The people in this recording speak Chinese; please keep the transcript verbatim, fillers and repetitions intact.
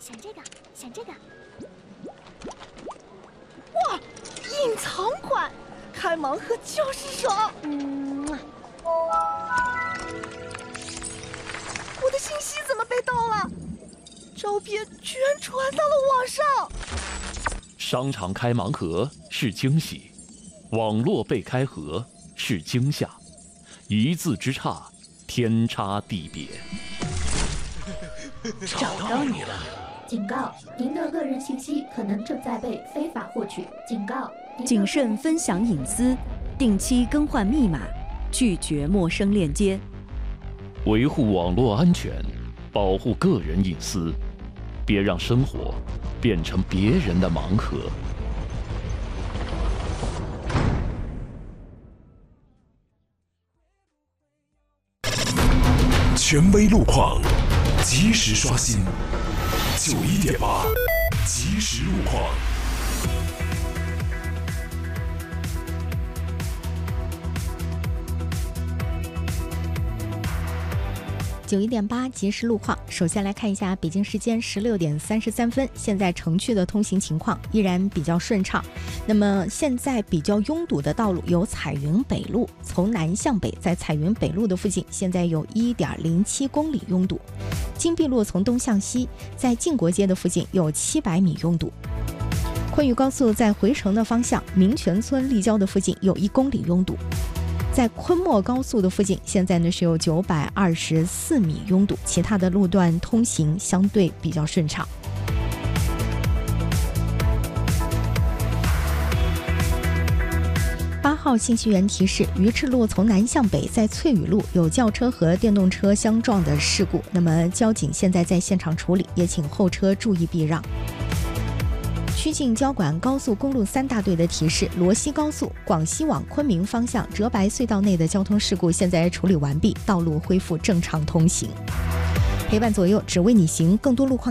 选这个，选这个。 哇，隐藏款，开盲盒就是爽。 嗯， 我的信息怎么被盗了？照片居然传到了网上。 商场开盲盒是惊喜，网络被开盒是惊吓，一字之差，天差地别。 找到你了！ 警告：您的个人信息可能正在被非法获取。警告： 谨慎分享隐私，定期更换密码，拒绝陌生链接。 维护网络安全，保护个人隐私，别让生活变成别人的盲盒。 权威路况，及时刷新。九一点八，即时路况。 九一点八即时路况，首先来看一下北京时间十六点三十三分，现在城区的通行情况依然比较顺畅。那么现在比较拥堵的道路有彩云北路，从南向北，在彩云北路的附近，现在有一点零七公里拥堵。金碧路从东向西，在晋国街的附近有七百米拥堵。昆渝高速在回程的方向，民权村立交的附近有一公里拥堵。在昆莫高速的附近，现在呢是有九百二十四米拥堵，其他的路段通行相对比较顺畅。八号信息源提示：鱼翅路从南向北，在翠雨路有轿车和电动车相撞的事故，那么交警现在在现场处理，也请后车注意避让。曲靖交管高速公路三大队的提示：罗西高速广西往昆明方向哲白隧道内的交通事故现在处理完毕，道路恢复正常通行。陪伴左右，只为你行，更多路况